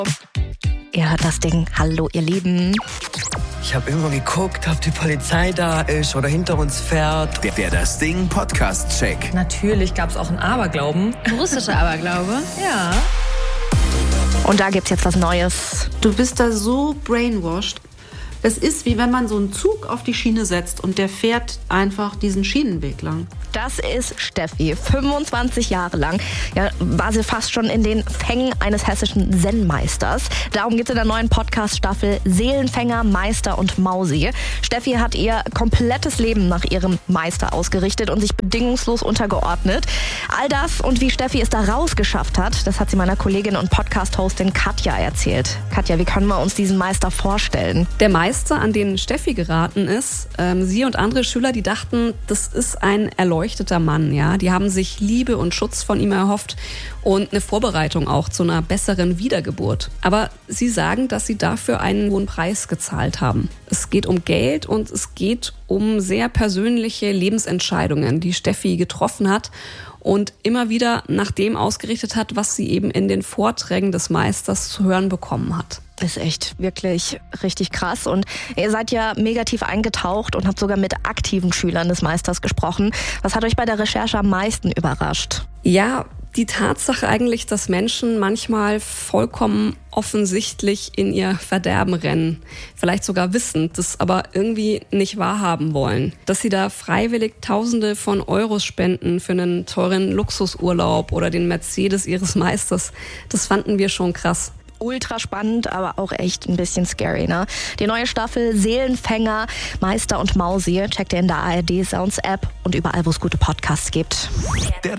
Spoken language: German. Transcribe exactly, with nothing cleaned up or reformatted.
Ihr hört das Ding. Hallo, ihr Lieben. Ich habe immer geguckt, ob die Polizei da ist oder hinter uns fährt. Der, der Das Ding Podcast-Check. Natürlich gab es auch einen Aberglauben. Russischer Aberglaube? Ja. Und da gibt's jetzt was Neues. Du bist da so brainwashed. Das ist wie wenn man so einen Zug auf die Schiene setzt und der fährt einfach diesen Schienenweg lang. Das ist Steffi. fünfundzwanzig Jahre lang ja, war sie fast schon in den Fängen eines hessischen Zen-Meisters. Darum geht es in der neuen Podcast-Staffel Seelenfänger, Meister und Mausi. Steffi hat ihr komplettes Leben nach ihrem Meister ausgerichtet und sich bedingungslos untergeordnet. All das und wie Steffi es da rausgeschafft hat, das hat sie meiner Kollegin und Podcast-Hostin Katja erzählt. Katja, wie können wir uns diesen Meister vorstellen? Der Meister, an den Steffi geraten ist, ähm, sie und andere Schüler, die dachten, das ist ein erleuchteter Mann, ja. Die haben sich Liebe und Schutz von ihm erhofft und eine Vorbereitung auch zu einer besseren Wiedergeburt. Aber sie sagen, dass sie dafür einen hohen Preis gezahlt haben. Es geht um Geld und es geht um sehr persönliche Lebensentscheidungen, die Steffi getroffen hat und immer wieder nach dem ausgerichtet hat, was sie eben in den Vorträgen des Meisters zu hören bekommen hat. Ist echt wirklich richtig krass. Und ihr seid ja mega tief eingetaucht und habt sogar mit aktiven Schülern des Meisters gesprochen. Was hat euch bei der Recherche am meisten überrascht? Ja, die Tatsache eigentlich, dass Menschen manchmal vollkommen offensichtlich in ihr Verderben rennen. Vielleicht sogar wissend, das aber irgendwie nicht wahrhaben wollen. Dass sie da freiwillig Tausende von Euros spenden für einen teuren Luxusurlaub oder den Mercedes ihres Meisters, das fanden wir schon krass. Ultra spannend, aber auch echt ein bisschen scary, ne? Die neue Staffel Seelenfänger, Meister und Mausi checkt ihr in der A R D Sounds App und überall, wo es gute Podcasts gibt. Der